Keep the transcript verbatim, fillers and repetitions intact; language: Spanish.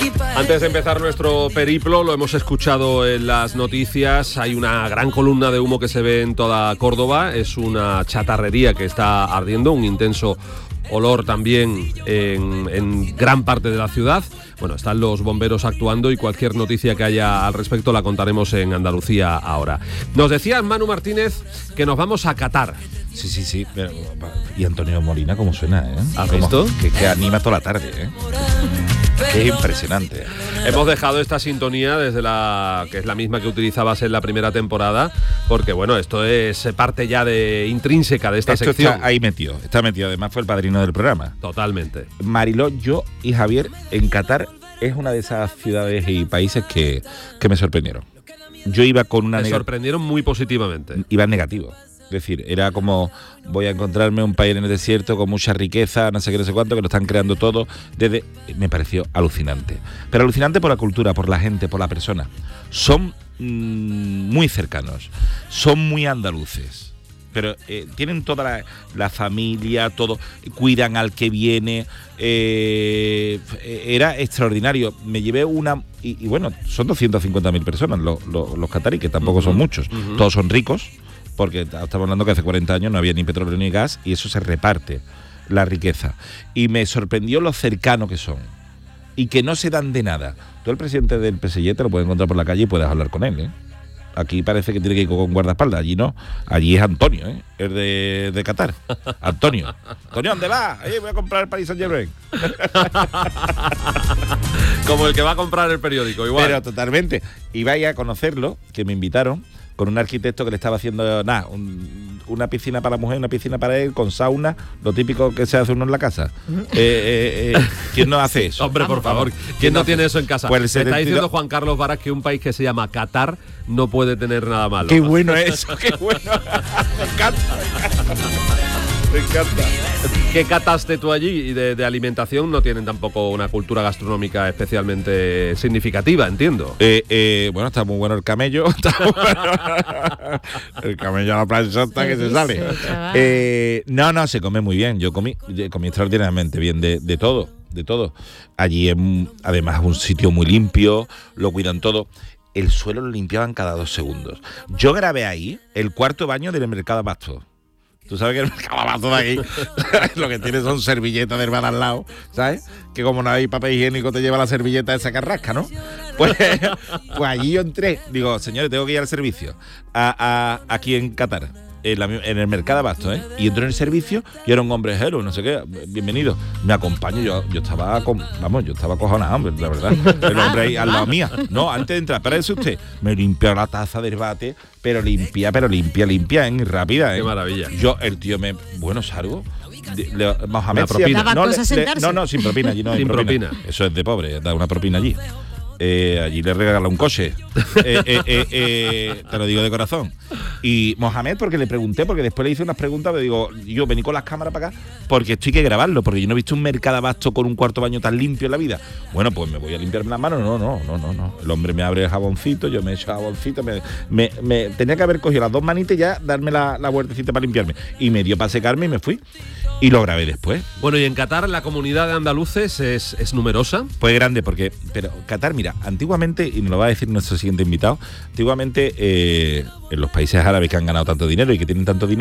Antes de empezar nuestro periplo, lo hemos escuchado en las noticias, hay una gran columna de humo que se ve en toda Córdoba, es una chatarrería que está ardiendo, un intenso olor también en, en gran parte de la ciudad. Bueno, están los bomberos actuando y cualquier noticia que haya al respecto la contaremos en Andalucía ahora. Nos decía Manu Martínez que nos vamos a Qatar. Sí, sí, sí. Pero, y Antonio Molina, ¿cómo suena, eh? ¿Has visto? Que, que anima toda la tarde, ¿eh? Es impresionante. Hemos dejado esta sintonía desde la que es la misma que utilizabas en la primera temporada, porque bueno, esto es parte ya de intrínseca de esta esto sección. Está ahí metido, está metido. Además fue el padrino del programa. Totalmente. Mariló, yo y Javier en Qatar es una de esas ciudades y países que, que me sorprendieron. Yo iba con una... Me nega- sorprendieron muy positivamente. Iba negativo. Es decir, era como, voy a encontrarme un país en el desierto con mucha riqueza, no sé qué, no sé cuánto, que lo están creando todo. Desde, me pareció alucinante. Pero alucinante por la cultura, por la gente, por la persona. Son mmm, muy cercanos, son muy andaluces. Pero eh, tienen toda la, la familia, todo, cuidan al que viene. Eh, era extraordinario. Me llevé una... Y, y bueno, son doscientas cincuenta mil personas los, los, los catarí, que tampoco uh-huh, son muchos. Uh-huh. Todos son ricos. Porque estamos hablando que hace cuarenta años no había ni petróleo ni gas y eso se reparte, la riqueza. Y me sorprendió lo cercano que son y que no se dan de nada. Tú el presidente del P S G te lo puedes encontrar por la calle y puedes hablar con él, ¿eh? Aquí parece que tiene que ir con guardaespaldas, allí no, allí es Antonio, ¿eh? Es de, de Qatar. Antonio. Antonio, ¿dónde vas? Eh, voy a comprar el Paris Saint-Germain. Como el que va a comprar el periódico, igual. Pero totalmente. Y vaya a conocerlo, que me invitaron, con un arquitecto que le estaba haciendo nada, un, una piscina para la mujer, una piscina para él, con sauna, lo típico que se hace uno en la casa. eh, eh, eh, ¿Quién no hace eso? Hombre, por favor, ¿quién, ¿quién no tiene eso en casa? Pues Me está diciendo Juan Carlos Varas que un país que se llama Qatar no puede tener nada malo. Qué bueno eso, qué bueno. Me encanta, me encanta. Me encanta. ¿Qué cataste tú allí? Y de, de alimentación no tienen tampoco una cultura gastronómica especialmente significativa, entiendo. Eh, eh, bueno, está muy bueno el camello. Está muy bueno. El camello a la planchota que se sale. Eh, no, no, se come muy bien. Yo comí, yo comí extraordinariamente bien de, de todo, de todo. Allí es además un sitio muy limpio, lo cuidan todo. El suelo lo limpiaban cada dos segundos. Yo grabé ahí el cuarto baño del mercado Abasto. Tú sabes que el mercado de ahí lo que tiene son servilletas de hermana al lado, ¿sabes? Que como no hay papel higiénico te lleva la servilleta esa carrasca, ¿no? Pues, pues allí yo entré, digo, señores, tengo que ir al servicio a, a, aquí en Qatar, en, la, en el mercado Abasto, ¿eh? Y entro en el servicio y era un hombre jero, no sé qué, bienvenido. Me acompaño, yo, yo estaba, con, vamos, yo estaba cojonado, la verdad. El hombre ahí al lado mía. No, antes de entrar, espérese usted, me limpió la taza del bate, pero limpia, pero limpia, limpia, ¿eh? Rápida, ¿eh? Qué maravilla. Yo, el tío me, bueno, salgo. Le, Mohamed, propina. No, le, le, no, no, sin propina, allí no hay sin propina. propina. Eso es de pobre, da una propina allí. Eh, allí le regala un coche. Eh, eh, eh, eh, te lo digo de corazón. Y Mohamed, porque le pregunté, porque después le hice unas preguntas, me digo, yo vení con las cámaras para acá, porque esto hay que grabarlo, porque yo no he visto un mercado Abasto con un cuarto baño tan limpio en la vida. Bueno, pues me voy a limpiarme las manos. No, no, no, no, no. El hombre me abre el jaboncito, yo me echo jaboncito, me, me, me tenía que haber cogido las dos manitas y ya darme la, la vueltecita para limpiarme. Y me dio para secarme y me fui. Y lo grabé después. Bueno, y en Qatar la comunidad de andaluces es, es numerosa. Pues grande, porque, pero Qatar, mira, antiguamente, y nos lo va a decir nuestro siguiente invitado, antiguamente eh, en los países árabes que han ganado tanto dinero y que tienen tanto dinero,